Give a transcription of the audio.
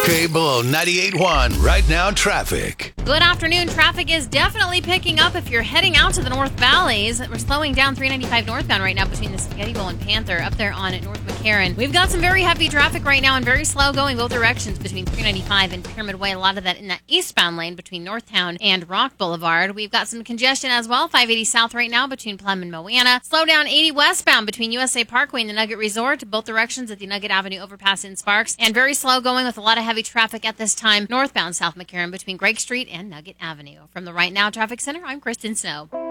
Cable 98.1 right now traffic. Good afternoon. Traffic is definitely picking up if you're heading out to the North Valleys. We're slowing down 395 northbound right now between the Spaghetti Bowl and Panther up there on North McCarran. We've got some very heavy traffic right now and very slow going both directions between 395 and Pyramid Way. A lot of that in that eastbound lane between Northtown and Rock Boulevard. We've got some congestion as well. 580 south right now between Plum and Moana. Slow down 80 westbound between USA Parkway and the Nugget Resort. Both directions at the Nugget Avenue overpass in Sparks. And very slow going with a lot of heavy traffic at this time northbound South McCarran between Greg Street and Nugget Avenue. From the Right Now Traffic Center, I'm Kristen Snow.